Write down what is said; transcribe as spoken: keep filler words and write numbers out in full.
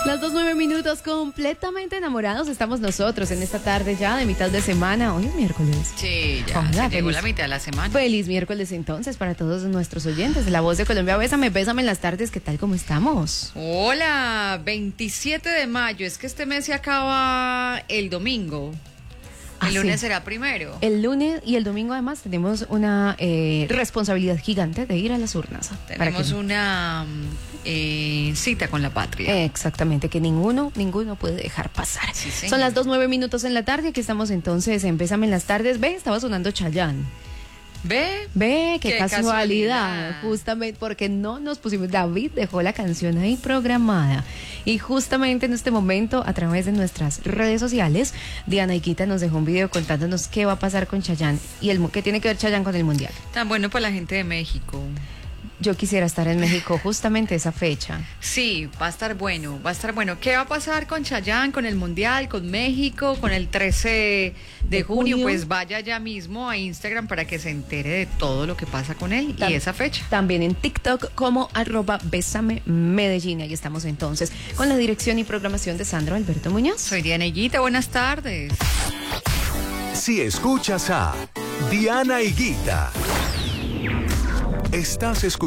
Las dos nueve minutos, completamente enamorados estamos nosotros en esta tarde ya de mitad de semana. Hoy es miércoles. Sí, ya Hola, se llegó feliz- la mitad de la semana. Feliz miércoles entonces para todos nuestros oyentes. La Voz de Colombia, bésame, bésame en las tardes. ¿Qué tal? ¿Cómo estamos? Hola, veintisiete de mayo. Es que este mes se acaba el domingo. Ah, El lunes sí. será primero. El lunes y el domingo además tenemos una eh, responsabilidad gigante de ir a las urnas. para Tenemos que- una eh, cita con la patria. Exactamente, que ninguno, ninguno puede dejar pasar. Sí, señor. Son las dos nueve minutos en la tarde, aquí estamos entonces en Bésame en las tardes. Ve, estaba sonando Chayanne. ¿Ve? Ve, qué, Qué casualidad, casualidad. justamente porque no nos pusimos, David dejó la canción ahí programada y justamente en este momento a través de nuestras redes sociales, Diana Iquita nos dejó un video contándonos qué va a pasar con Chayanne y el, mu- qué tiene que ver Chayanne con el Mundial. Tan bueno para la gente de México. Yo quisiera estar en México justamente esa fecha. Sí, va a estar bueno, va a estar bueno. ¿Qué va a pasar con Chayanne, con el Mundial, con México, con el trece de De junio? junio. Pues vaya ya mismo a Instagram para que se entere de todo lo que pasa con él Tam- y esa fecha. También en TikTok como arroba Bésame Medellín. Ahí estamos entonces con la dirección y programación de Sandro Alberto Muñoz. Soy Diana Higuita, buenas tardes. Si escuchas a Diana Higuita, estás escuchando.